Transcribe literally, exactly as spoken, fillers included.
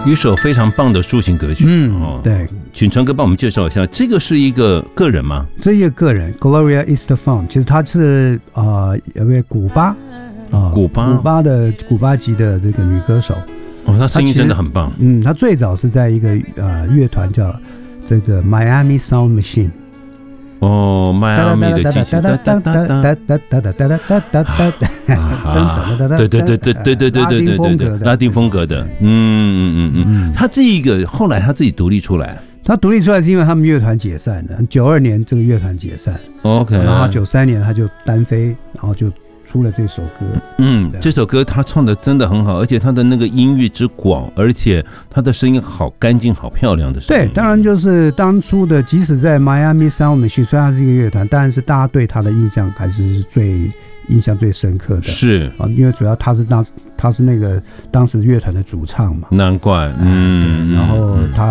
一首非常棒的抒情歌曲。 嗯，哦、对， 请陈哥帮我们介绍一下，这个是一个个人吗？ 这一个个人 ，Gloria Estefan， 其实她是呃一位古巴啊， 古巴古巴的古巴籍的这个女歌手。 哦，她声音真的很棒。 嗯，她最早是在一个呃乐团叫这个 Miami Sound Machine。 哦，迈阿密的机器，对对对对对对对对对对对，拉丁风格的，嗯嗯嗯嗯，他这一个后来他自己独立出来， 他独立出来是因为他们乐团解散了，九二年这个乐团解散 ，OK， 然后九三年他就单飞，然后就出了这首歌。 嗯，这首歌他唱的真的很好，而且他的那个音域之广，而且他的声音好干净、好漂亮的声音。 对，当然就是当初的，即使在 Miami Sound Machine， 虽然它是一个乐团，但是大家对他的印象还是最印象最深刻的。 是啊， 因为主要他是当他是那个当时乐团的主唱嘛， 难怪。嗯， 对，然后他。